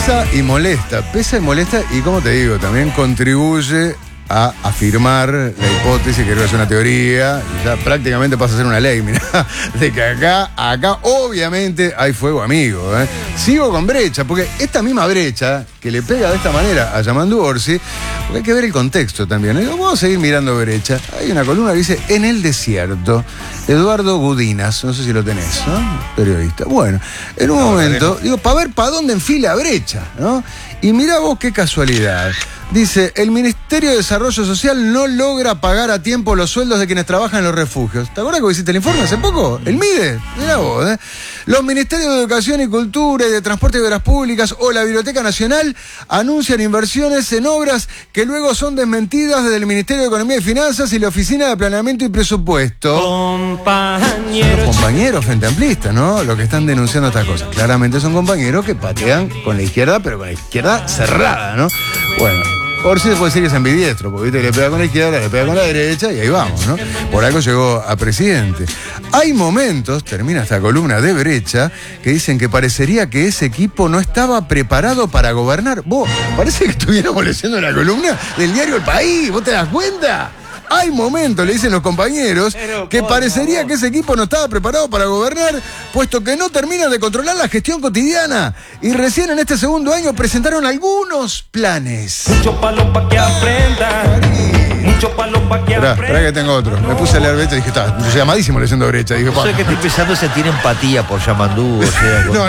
Pesa y molesta, y como te digo, también contribuye a afirmar la hipótesis que creo que es una teoría, y ya prácticamente pasa a ser una ley, mirá, de que acá obviamente hay fuego amigo, ¿eh? Sigo con Brecha, porque esta misma Brecha que le pega de esta manera a Yamandu Orsi, porque hay que ver el contexto también, ¿eh? Vamos a seguir mirando Brecha. Hay una columna que dice En el desierto, Eduardo Gudinas, no sé si lo tenés, ¿no? Periodista. Bueno, en un momento, digo, para ver para dónde enfila Brecha, ¿no? Y mirá vos qué casualidad. Dice, el Ministerio de Desarrollo Social no logra pagar a tiempo los sueldos de quienes trabajan en los refugios. ¿Te acuerdas que hiciste el informe hace poco? El MIDE, mirá vos, ¿eh? Los Ministerios de Educación y Cultura y de Transporte y Obras Públicas o la Biblioteca Nacional anuncian inversiones en obras que luego son desmentidas desde el Ministerio de Economía y Finanzas y la Oficina de Planeamiento y Presupuesto. Son los compañeros frente amplistas, ¿no? Los que están denunciando estas cosas. Claramente son compañeros que patean con la izquierda, pero con la izquierda cerrada, ¿no? Bueno, Orsi se puede decir que es ambidiestro, porque viste que le pega con la izquierda, le pega con la derecha y ahí vamos, ¿no? Por algo llegó a presidente. Hay momentos, termina esta columna de Brecha, que dicen que parecería que ese equipo no estaba preparado para gobernar. Vos, parece que estuviéramos leyendo la columna del diario El País, ¿vos te das cuenta? Hay momentos, le dicen los compañeros, que parecería que ese equipo no estaba preparado para gobernar, puesto que no terminan de controlar la gestión cotidiana. Y recién en este segundo año presentaron algunos planes. Mucho palo pa' que aprenda. Mucho palo pa' que aprenda. Esperá que tengo otro. Me puse a leer Brecha y dije, está llamadísimo leyendo Brecha. Dije, yo sé que estoy empezando a sentir empatía por Yamandu. O sea, no.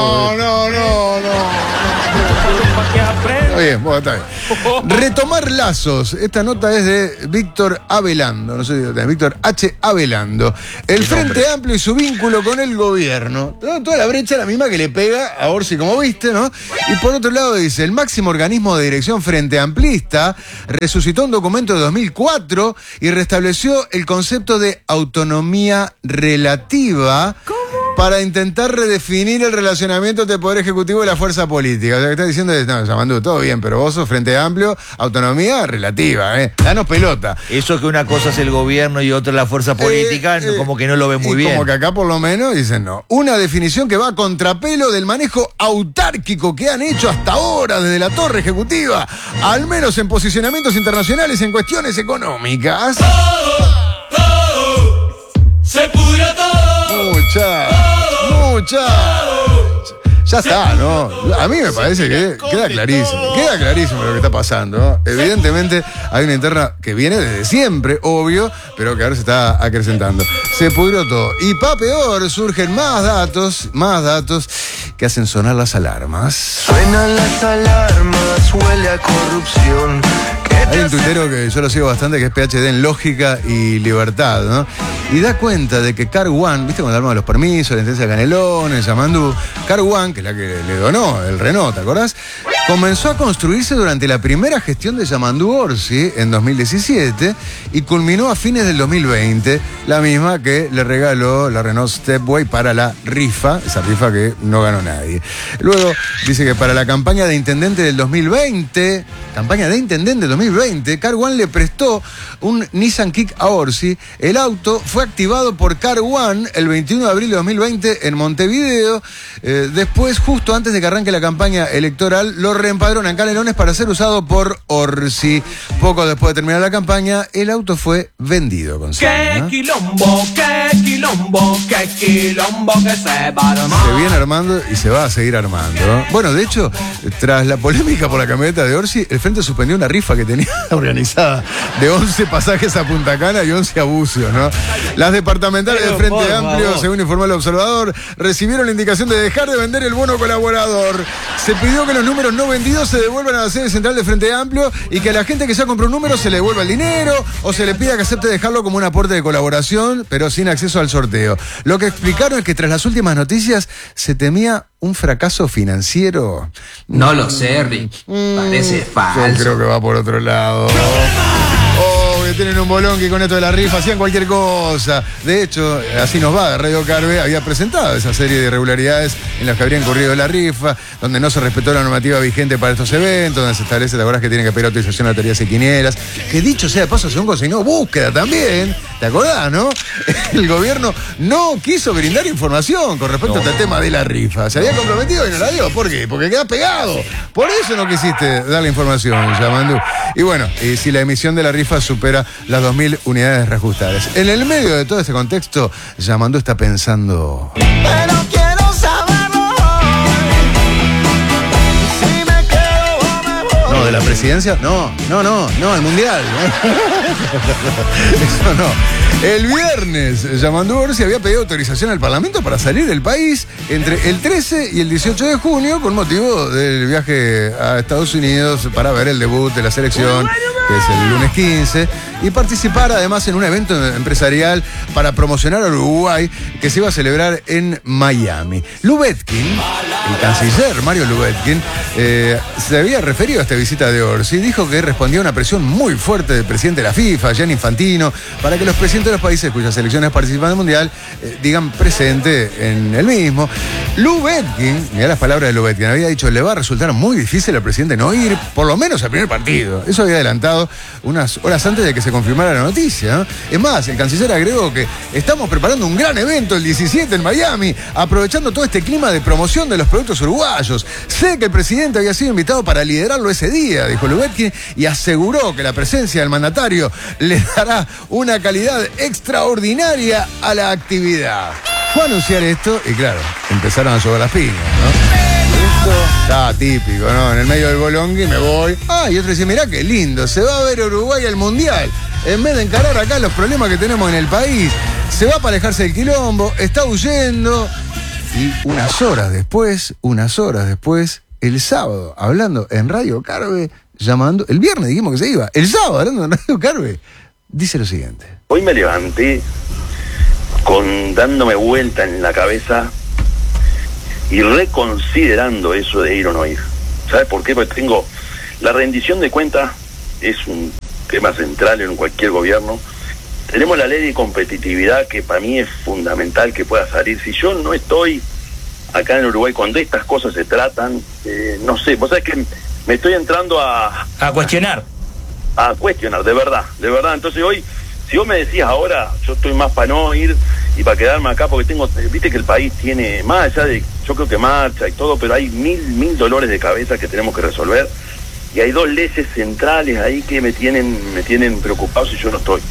Está bien, bueno, está bien. Retomar lazos. Esta nota es de Víctor Avelando, no sé si lo tenés, Víctor H. Avelando. El Frente Amplio y su vínculo con el gobierno. Toda la Brecha la misma que le pega a Orsi, como viste, ¿no? Y por otro lado dice, el máximo organismo de dirección Frente Amplista resucitó un documento de 2004 y restableció el concepto de autonomía relativa. Para intentar redefinir el relacionamiento entre el Poder Ejecutivo y la fuerza política. O sea, que está diciendo, no, Yamandu, todo bien, pero vos sos Frente Amplio, autonomía relativa, danos pelota. Eso que una cosa es el gobierno y otra la fuerza política, como que no lo ven muy bien. Como que acá por lo menos dicen no. Una definición que va a contrapelo del manejo autárquico que han hecho hasta ahora desde la torre ejecutiva, al menos en posicionamientos internacionales en cuestiones económicas. Todo, se pudrió todo. Mucha. Ya está, ¿no? A mí me parece que queda clarísimo lo que está pasando, ¿no? Evidentemente hay una interna que viene desde siempre, obvio, pero que ahora se está acrecentando. Se pudrió todo. Y pa' peor, surgen más datos que hacen sonar las alarmas. Suenan las alarmas, huele a corrupción. Hay un tuitero que yo lo sigo bastante, que es PhD en lógica y libertad, ¿no? Y da cuenta de que Car One, ¿viste cuando hablamos de los permisos, la intendencia de Canelones, Yamandu? Car One, que es la que le donó el Renault, ¿te acordás? Comenzó a construirse durante la primera gestión de Yamandu Orsi en 2017 y culminó a fines del 2020, la misma que le regaló la Renault Stepway para la rifa, esa rifa que no ganó nadie. Luego dice que para la campaña de intendente del 2020, Car One le prestó un Nissan Kick a Orsi. El auto fue activado por Car One el 21 de abril de 2020 en Montevideo. Después, justo antes de que arranque la campaña electoral, lo reempadronan en Canelones para ser usado por Orsi. Poco después de terminar la campaña, el auto fue vendido. ¡Qué quilombo que se va a armar! Se viene armando y se va a seguir armando, ¿no? Bueno, de hecho, tras la polémica por la camioneta de Orsi, el Frente suspendió una rifa que tenía organizada de 11 pasajes a Punta Cana y 11 a Bucios, ¿no? Las departamentales del Frente Amplio, según informó el Observador, recibieron la indicación de dejar de vender el bono colaborador. Se pidió que los números no vendidos se devuelvan a la sede central del Frente Amplio y que a la gente que ya compró un número se le devuelva el dinero o se le pida que acepte dejarlo como un aporte de colaboración, pero sin acceso al sorteo. Lo que explicaron es que tras las últimas noticias se temía un fracaso financiero. No lo sé, Rick. Parece falso. Yo creo que va por otro lado. tienen un bolonqui con esto de la rifa, hacían cualquier cosa. De hecho, así nos va, Radio Carve había presentado esa serie de irregularidades en las que habría incurrido la rifa, donde no se respetó la normativa vigente para estos eventos, donde se establece, ¿te acordás que tienen que pedir autorización a la teoría de quinielas? Que dicho sea de paso, según consignó búsqueda también, ¿te acordás, no? El gobierno no quiso brindar información con respecto al tema de la rifa. Se había comprometido y no la dio. ¿Por qué? Porque queda pegado. Por eso no quisiste dar la información, Yamandú. Y bueno, si la emisión de la rifa supera las 2.000 unidades reajustadas. En el medio de todo este contexto, Yamandú está pensando... Pero quiero saberlo si me quedo o me voy. No, de la presidencia, no, el mundial. Eso no. El viernes, Yamandú Orsi había pedido autorización al Parlamento para salir del país entre el 13 y el 18 de junio con motivo del viaje a Estados Unidos para ver el debut de la selección, que es el lunes 15, y participar además en un evento empresarial para promocionar a Uruguay que se iba a celebrar en Miami. Lubetkin, el canciller Mario Lubetkin, se había referido a esta visita de Orsi y dijo que respondía a una presión muy fuerte del presidente de la FIFA, Gianni Infantino, para que los presidentes de los países cuyas selecciones participan del Mundial digan presente en el mismo. Lubetkin, mirá las palabras de Lubetkin, había dicho, le va a resultar muy difícil al presidente no ir, por lo menos al primer partido. Eso había adelantado unas horas antes de que se confirmara la noticia, ¿no? Es más, el canciller agregó que estamos preparando un gran evento el 17 en Miami, aprovechando todo este clima de promoción de los productos uruguayos. Sé que el presidente había sido invitado para liderarlo ese día, dijo Lubetkin, y aseguró que la presencia del mandatario le dará una calidad extraordinaria a la actividad. Fue a anunciar esto y claro, empezaron a llover las piñas, ¿no? Esto está típico, ¿no? En el medio del bolonqui me voy. Y otro dice, mirá qué lindo, se va a ver Uruguay al Mundial. En vez de encarar acá los problemas que tenemos en el país, se va para alejarse del quilombo, está huyendo. Y unas horas después, el sábado, hablando en Radio Carve, llamando, el viernes dijimos que se iba, el sábado hablando en Radio Carve, dice lo siguiente. Hoy me levanté dándome vuelta en la cabeza y reconsiderando eso de ir o no ir. ¿Sabes por qué? Porque la rendición de cuentas es un tema central en cualquier gobierno. Tenemos la ley de competitividad que para mí es fundamental que pueda salir. Si yo no estoy acá en Uruguay cuando estas cosas se tratan, no sé, vos sabés que me estoy entrando a cuestionar. A cuestionar, de verdad. Entonces hoy, si vos me decís ahora, yo estoy más para no ir y para quedarme acá, porque viste que el país tiene, más allá de, yo creo que marcha y todo, pero hay mil dolores de cabeza que tenemos que resolver, y hay dos leyes centrales ahí que me tienen preocupado si yo no estoy.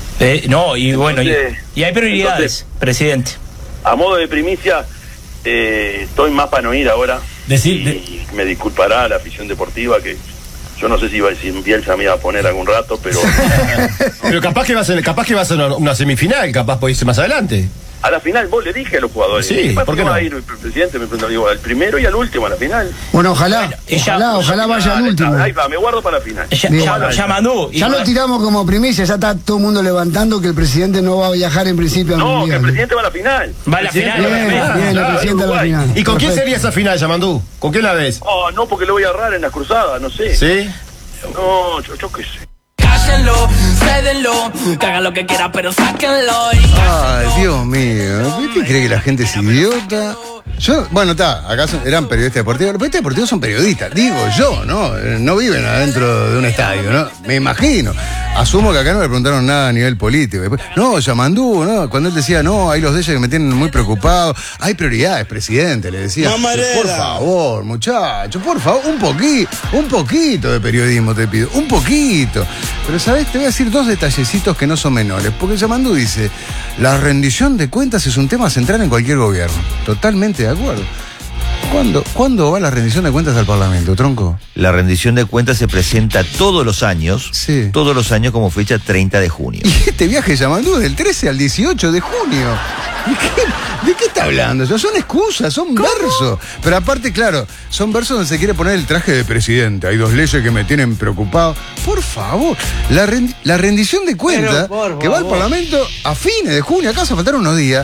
Y hay prioridades, presidente. A modo de primicia, estoy más para no ir ahora. Y me disculpará la afición deportiva, que yo no sé si Bielsa me iba a poner algún rato, pero... Pero capaz que va a ser una semifinal, capaz puede irse más adelante. A la final, vos le dije a los jugadores. Sí, ¿por qué no? Va a ir el presidente, me preguntó, digo, al primero y al último, a la final. Bueno, ojalá vaya al último. Ahí va, me guardo para la final. Yamandú. Ya lo tiramos como primicia, ya está todo el mundo levantando que el presidente no va a viajar en principio al Mundial. Que el presidente va a la final. Va a la final. Bien, el presidente a la final. ¿Y con quién sería esa final, Yamandú? ¿Con quién la ves? No, porque lo voy a agarrar en las cruzadas, no sé. ¿Sí? No, yo qué sé. Cállenlo, cédenlo, que hagan lo que quieran, pero sáquenlo. Ay, Dios mío, ¿qué cree que la gente es idiota? Acá eran periodistas deportivos. Los periodistas deportivos son periodistas, digo yo, ¿no? No viven adentro de un estadio, ¿no? Me imagino. Asumo que acá no le preguntaron nada a nivel político. Después, Yamandú, ¿no? Cuando él decía, hay los de ellos que me tienen muy preocupado. Hay prioridades, presidente, le decía. Por favor, muchacho, por favor, un poquito de periodismo te pido, un poquito. Pero, ¿sabes? Te voy a decir dos detallecitos que no son menores. Porque Yamandú dice, la rendición de cuentas es un tema central en cualquier gobierno. Totalmente de acuerdo. ¿Cuándo va la rendición de cuentas al Parlamento, tronco? La rendición de cuentas se presenta todos los años como fecha 30 de junio. Y este viaje de Yamandú del 13 al 18 de junio. ¿De qué está hablando? Son excusas, son versos. Pero aparte, claro, son versos donde se quiere poner el traje de presidente. Hay dos leyes que me tienen preocupado. Por favor, la rendición de cuentas que va al Parlamento a fines de junio. Acá se faltaron unos días.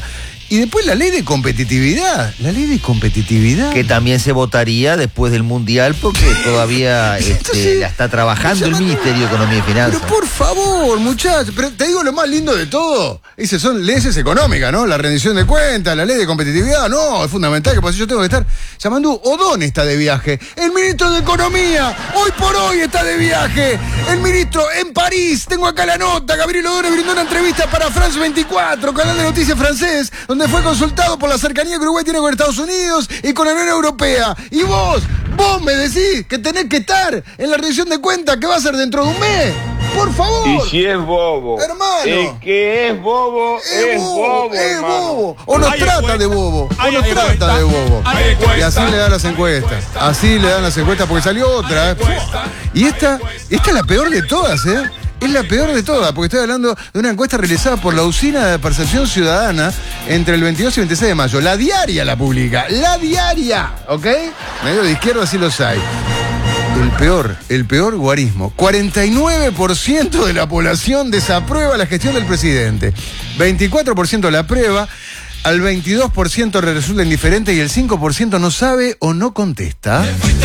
Y después la ley de competitividad. La ley de competitividad. Que también se votaría después del Mundial porque todavía la está trabajando el Ministerio de Economía y Finanzas. Pero por favor, muchachos. Pero te digo lo más lindo de todo. Esas son leyes económicas, ¿no? La rendición de cuentas, la ley de competitividad. No, es fundamental que yo tengo que estar llamando. Odón está de viaje. El ministro de Economía, hoy por hoy está de viaje. El ministro en París. Tengo acá la nota. Gabriel Odón brindó una entrevista para France 24, canal de noticias francés, donde fue consultado por la cercanía que Uruguay tiene con Estados Unidos y con la Unión Europea. Y vos me decís que tenés que estar en la rendición de cuentas que va a ser dentro de un mes. Por favor. Y si es bobo, hermano, el que es bobo, es bobo. Es bobo. O nos trata de bobo. O nos trata de bobo. Y así le dan las encuestas. Así le dan las encuestas porque salió otra. Y esta es la peor de todas, ¿eh? Es la peor de todas, porque estoy hablando de una encuesta realizada por la Usina de Percepción Ciudadana entre el 22 y 26 de mayo. La Diaria la publica. La Diaria, ¿ok? Medio de izquierda sí los hay. El peor guarismo. 49% de la población desaprueba la gestión del presidente. 24% la aprueba. Al 22% le resulta indiferente y el 5% no sabe o no contesta.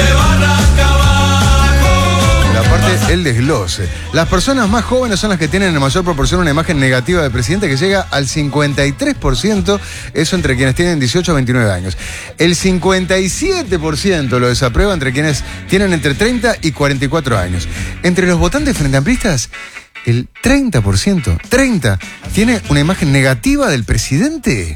La parte, el desglose. Las personas más jóvenes son las que tienen en mayor proporción una imagen negativa del presidente que llega al 53%, eso entre quienes tienen 18 a 29 años. El 57% lo desaprueba entre quienes tienen entre 30 y 44 años. Entre los votantes frente amplistas, el 30%, tiene una imagen negativa del presidente.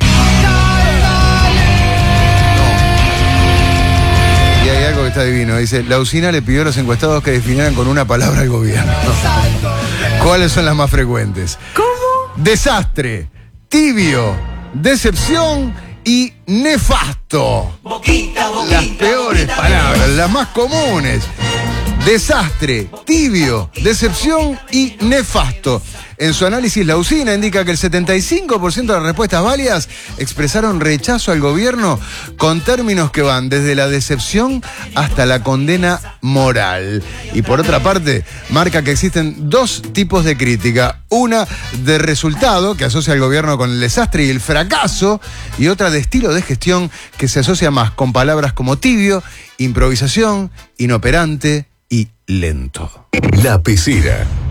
Y hay algo que está divino. Dice, la Usina le pidió a los encuestados que definieran con una palabra al gobierno. ¿Cuáles son las más frecuentes? ¿Cómo? Desastre, tibio, decepción y nefasto. Las peores palabras, las más comunes. Desastre, tibio, decepción y nefasto. En su análisis, la Usina indica que el 75% de las respuestas válidas expresaron rechazo al gobierno con términos que van desde la decepción hasta la condena moral. Y por otra parte, marca que existen dos tipos de crítica. Una de resultado, que asocia al gobierno con el desastre y el fracaso, y otra de estilo de gestión, que se asocia más con palabras como tibio, improvisación, inoperante y lento. La Pecera.